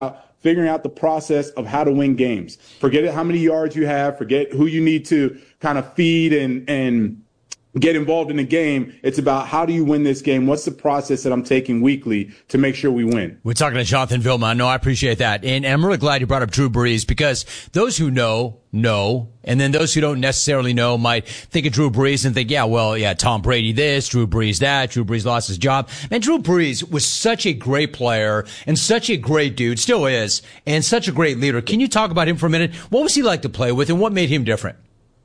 figuring out the process of how to win games. Forget how many yards you have, forget who you need to kind of feed and get involved in the game. It's about how do you win this game? What's the process that I'm taking weekly to make sure we win? We're talking to Jonathan Vilma. No, I appreciate that. And I'm really glad you brought up Drew Brees, because those who know, and then those who don't necessarily know might think of Drew Brees and think, Tom Brady this, Drew Brees that, Drew Brees lost his job. Man, Drew Brees was such a great player and such a great dude, still is, and such a great leader. Can you talk about him for a minute? What was he like to play with, and what made him different?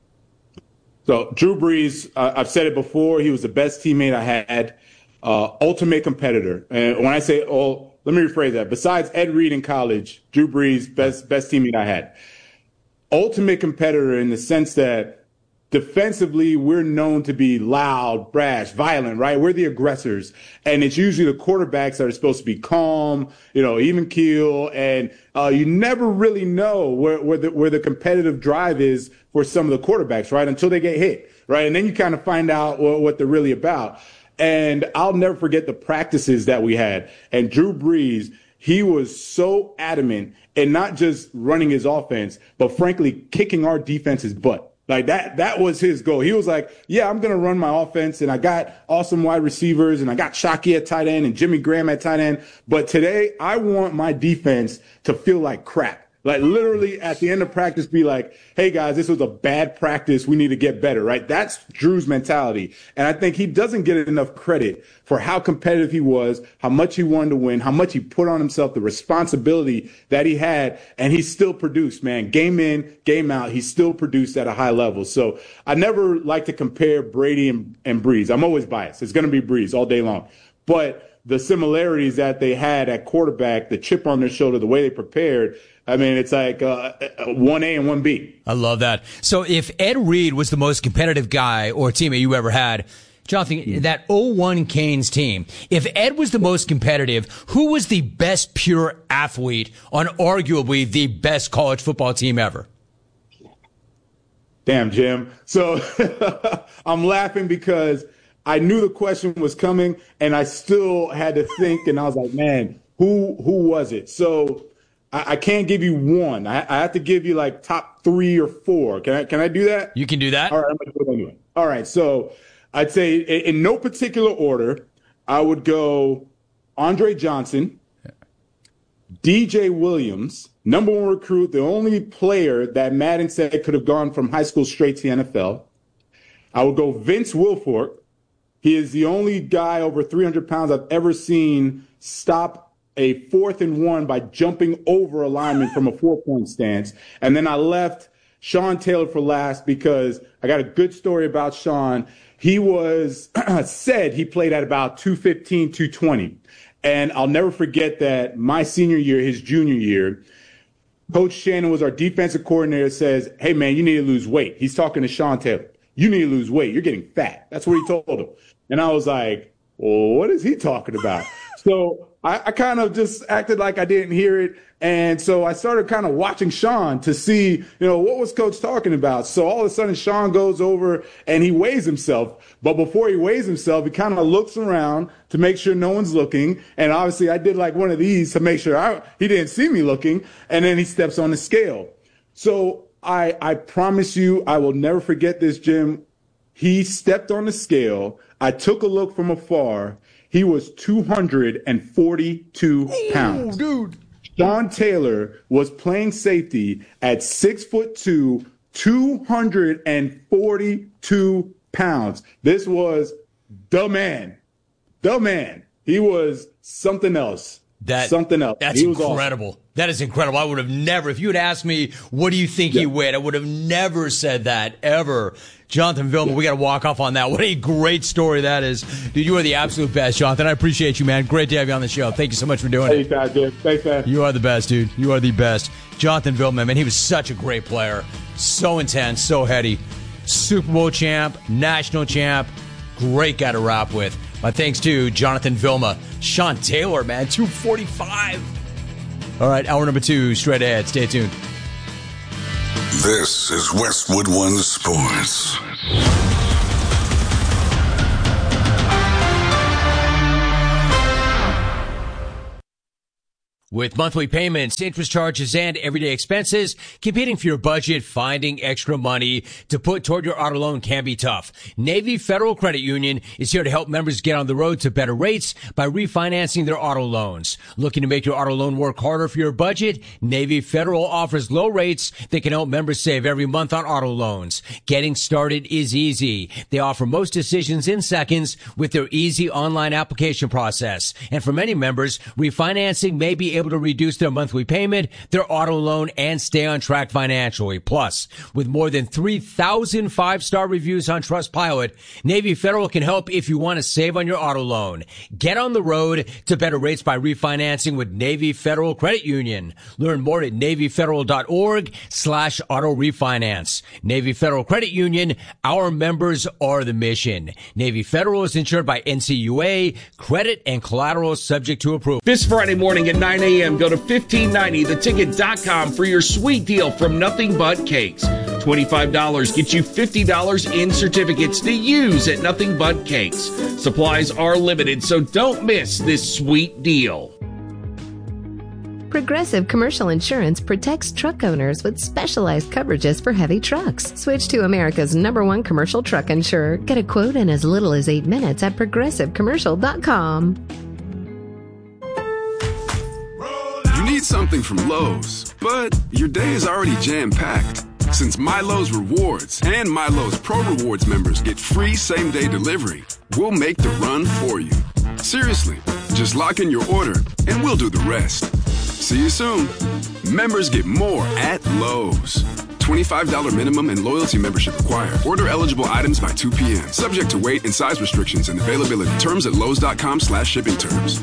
So Drew Brees, I've said it before, he was the best teammate I had, ultimate competitor. And when I say, let me rephrase that. Besides Ed Reed in college, Drew Brees, best teammate I had. Ultimate competitor in the sense that defensively, we're known to be loud, brash, violent, right? We're the aggressors. And it's usually the quarterbacks that are supposed to be calm, even keel. And you never really know where the competitive drive is for some of the quarterbacks, right? Until they get hit, right? And then you kind of find out what they're really about. And I'll never forget the practices that we had. And Drew Brees, he was so adamant in not just running his offense, but frankly, kicking our defense's butt. Like that was his goal. He was like, I'm going to run my offense, and I got awesome wide receivers, and I got Shockey at tight end and Jimmy Graham at tight end. But today I want my defense to feel like crap. Like literally at the end of practice, be like, hey guys, this was a bad practice. We need to get better, right? That's Drew's mentality. And I think he doesn't get enough credit for how competitive he was, how much he wanted to win, how much he put on himself, the responsibility that he had. And he still produced, man. Game in, game out. He still produced at a high level. So I never like to compare Brady and Brees. I'm always biased. It's going to be Brees all day long. But the similarities that they had at quarterback, the chip on their shoulder, the way they prepared, I mean, it's like 1A and 1B. I love that. So if Ed Reed was the most competitive guy or teammate you ever had, Jonathan, that 01 Canes team, if Ed was the most competitive, who was the best pure athlete on arguably the best college football team ever? Damn, Jim. So I'm laughing because I knew the question was coming, and I still had to think, and I was like, man, who was it? So I can't give you one. I have to give you like top 3 or 4. Can I do that? You can do that. All right, I'm going to do it anyway. All right, so I'd say in no particular order, I would go Andre Johnson, DJ Williams, number 1 recruit, the only player that Madden said could have gone from high school straight to the NFL. I would go Vince Wilfork. He is the only guy over 300 pounds I've ever seen stop a 4th and 1 by jumping over a lineman from a 4-point stance. And then I left Sean Taylor for last because I got a good story about Sean. He was said he played at about 215, 220. And I'll never forget that my senior year, his junior year, Coach Shannon was our defensive coordinator, says, hey, man, you need to lose weight. He's talking to Sean Taylor. You need to lose weight. You're getting fat. That's what he told him. And I was like, well, what is he talking about? So I kind of just acted like I didn't hear it. And so I started kind of watching Sean to see, what was Coach talking about? So all of a sudden Sean goes over and he weighs himself. But before he weighs himself, he kind of looks around to make sure no one's looking. And obviously I did like one of these to make sure he didn't see me looking. And then he steps on the scale. So I promise you, I will never forget this, Jim. He stepped on the scale. I took a look from afar. He was 242 pounds. Ooh, dude. Sean Taylor was playing safety at 6'2", 242 pounds. This was the man. The man. He was something else. Something else. That's incredible. Awesome. That is incredible. I would have never, if you had asked me, what do you think he weighed, I would have never said that, ever. Jonathan Vilma, we got to walk off on that. What a great story that is. Dude, you are the absolute best, Jonathan. I appreciate you, man. Great to have you on the show. Thank you so much for doing it. Thanks, dude. Thanks, man. You are the best, dude. You are the best. Jonathan Vilma, man, he was such a great player. So intense, so heady. Super Bowl champ, national champ. Great guy to rap with. My thanks to Jonathan Vilma. Sean Taylor, man, 245. All right, hour number 2, straight ahead. Stay tuned. This is Westwood One Sports. With monthly payments, interest charges, and everyday expenses, competing for your budget, finding extra money to put toward your auto loan can be tough. Navy Federal Credit Union is here to help members get on the road to better rates by refinancing their auto loans. Looking to make your auto loan work harder for your budget? Navy Federal offers low rates that can help members save every month on auto loans. Getting started is easy. They offer most decisions in seconds with their easy online application process. And for many members, refinancing may be able to reduce their monthly payment, their auto loan, and stay on track financially. Plus, with more than 3,000 five-star reviews on Trustpilot, Navy Federal can help if you want to save on your auto loan. Get on the road to better rates by refinancing with Navy Federal Credit Union. Learn more at NavyFederal.org/auto refinance. Navy Federal Credit Union, our members are the mission. Navy Federal is insured by NCUA. Credit and collateral subject to approval. This Friday morning at 9 a.m., go to 1590theticket.com for your sweet deal from Nothing But Cakes. $25 gets you $50 in certificates to use at Nothing But Cakes. Supplies are limited, so don't miss this sweet deal. Progressive Commercial Insurance protects truck owners with specialized coverages for heavy trucks. Switch to America's #1 commercial truck insurer. Get a quote in as little as 8 minutes at progressivecommercial.com. You need something from Lowe's, but your day is already jam-packed. Since MyLowe's Rewards and MyLowe's Pro Rewards members get free same-day delivery, we'll make the run for you. Seriously, just lock in your order and we'll do the rest. See you soon. Members get more at Lowe's. $25 minimum and loyalty membership required. Order eligible items by 2 p.m. Subject to weight and size restrictions and availability. Terms at lowes.com/shipping terms.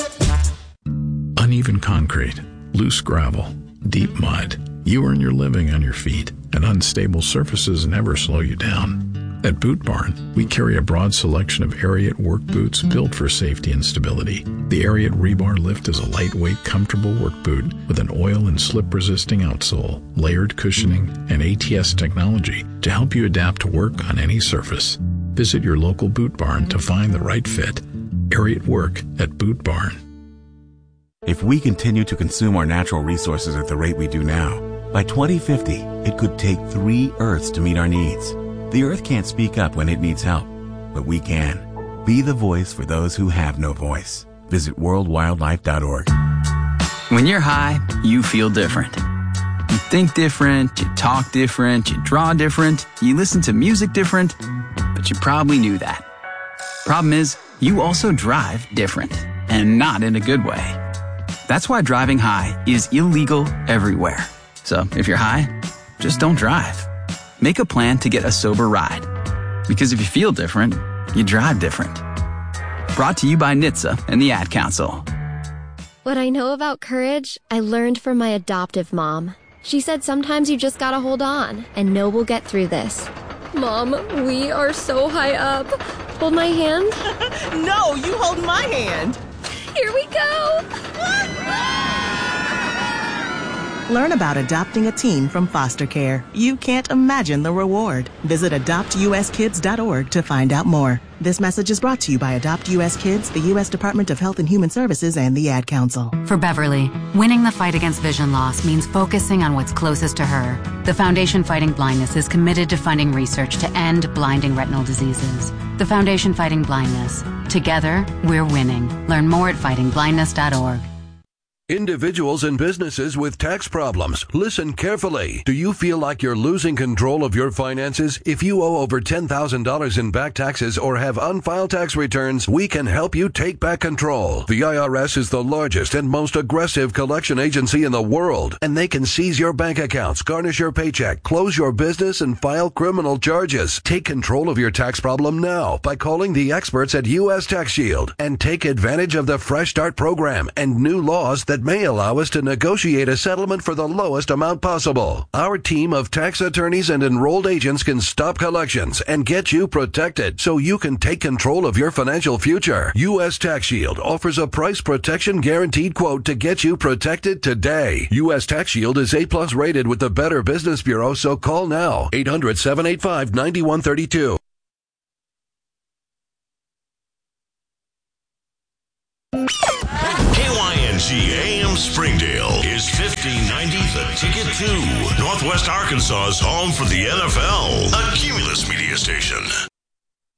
Uneven concrete, loose gravel, deep mud. You earn your living on your feet, and unstable surfaces never slow you down. At Boot Barn, we carry a broad selection of Ariat work boots built for safety and stability. The Ariat Rebar Lift is a lightweight, comfortable work boot with an oil and slip-resisting outsole, layered cushioning, and ATS technology to help you adapt to work on any surface. Visit your local Boot Barn to find the right fit. Ariat Work at Boot Barn. If we continue to consume our natural resources at the rate we do now, by 2050, it could take 3 Earths to meet our needs. The Earth can't speak up when it needs help, but we can. Be the voice for those who have no voice. Visit worldwildlife.org. When you're high, you feel different. You think different, you talk different, you draw different, you listen to music different, but you probably knew that. Problem is, you also drive different, and not in a good way. That's why driving high is illegal everywhere. So if you're high, just don't drive. Make a plan to get a sober ride. Because if you feel different, you drive different. Brought to you by NHTSA and the Ad Council. What I know about courage, I learned from my adoptive mom. She said sometimes you just gotta hold on and know we'll get through this. Mom, we are so high up. Hold my hand. No, you hold my hand. Here we go. Learn about adopting a teen from foster care. You can't imagine the reward. Visit adoptuskids.org to find out more. This message is brought to you by Adopt U.S. Kids, the U.S. Department of Health and Human Services, and the Ad Council. For Beverly, winning the fight against vision loss means focusing on what's closest to her. The Foundation Fighting Blindness is committed to funding research to end blinding retinal diseases. The Foundation Fighting Blindness. Together, we're winning. Learn more at fightingblindness.org. Individuals and businesses with tax problems, listen carefully. Do you feel like you're losing control of your finances? If you owe over $10,000 in back taxes or have unfiled tax returns, we can help you take back control. The IRS is the largest and most aggressive collection agency in the world, and they can seize your bank accounts, garnish your paycheck, close your business, and file criminal charges. Take control of your tax problem now by calling the experts at U.S. Tax Shield and take advantage of the Fresh Start program and new laws that may allow us to negotiate a settlement for the lowest amount possible. Our team of tax attorneys and enrolled agents can stop collections and get you protected so you can take control of your financial future. U.S. Tax Shield offers a price protection guaranteed quote to get you protected today. U.S. Tax Shield is A+ rated with the Better Business Bureau, so call now. 800-785-9132. KYNG AM Spring. The Ticket to Northwest Arkansas's home for the NFL. Accumulate